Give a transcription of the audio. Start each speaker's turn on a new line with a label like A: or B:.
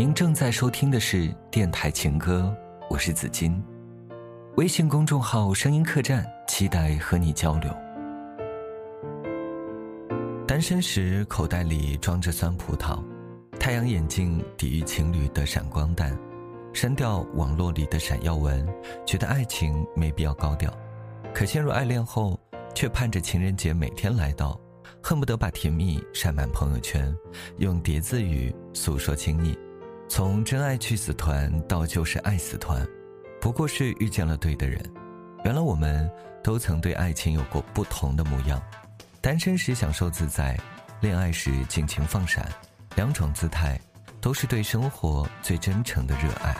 A: 您正在收听的是电台情歌，我是子金。微信公众号声音客栈，期待和你交流。单身时口袋里装着酸葡萄，太阳眼镜抵御情侣的闪光弹，删掉网络里的闪耀文，觉得爱情没必要高调。可陷入爱恋后，却盼着情人节每天来到，恨不得把甜蜜晒满朋友圈，用叠字语诉说亲昵。从真爱去死团到就是爱死团，不过是遇见了对的人。原来我们都曾对爱情有过不同的模样，单身时享受自在，恋爱时尽情放闪，两种姿态都是对生活最真诚的热爱。